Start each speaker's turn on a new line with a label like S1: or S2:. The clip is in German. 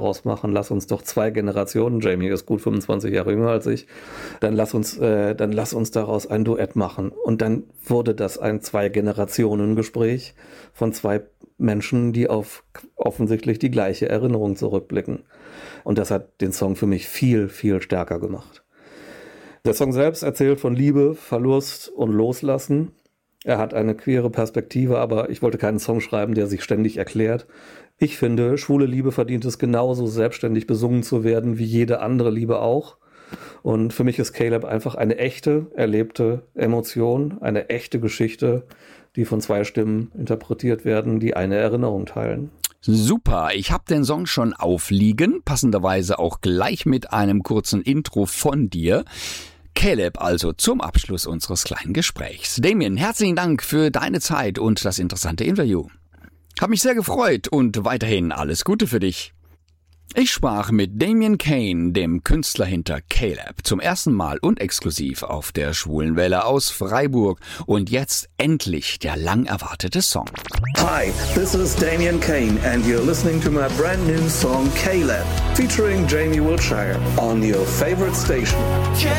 S1: daraus machen. Lass uns doch 2 Generationen, Jamie ist gut 25 Jahre jünger als ich, dann lass uns daraus ein Duett machen. Und dann wurde das ein 2-Generationen-Gespräch von 2 Menschen, die auf offensichtlich die gleiche Erinnerung zurückblicken. Und das hat den Song für mich viel, viel stärker gemacht. Der Song selbst erzählt von Liebe, Verlust und Loslassen. Er hat eine queere Perspektive, aber ich wollte keinen Song schreiben, der sich ständig erklärt. Ich finde, schwule Liebe verdient es genauso selbstständig besungen zu werden, wie jede andere Liebe auch. Und für mich ist Caleb einfach eine echte, erlebte Emotion, eine echte Geschichte, die von 2 Stimmen interpretiert werden, die eine Erinnerung teilen.
S2: Super, ich habe den Song schon aufliegen, passenderweise auch gleich mit einem kurzen Intro von dir. Caleb also zum Abschluss unseres kleinen Gesprächs. Damien, herzlichen Dank für deine Zeit und das interessante Interview. Hab mich sehr gefreut und weiterhin alles Gute für dich. Ich sprach mit Damien Kane, dem Künstler hinter Caleb, zum ersten Mal und exklusiv auf der Schwulenwelle aus Freiburg. Und jetzt endlich der lang erwartete Song.
S3: Hi, this is Damien Kane and you're listening to my brand new song Caleb, featuring Jamie Wiltshire on your favorite station.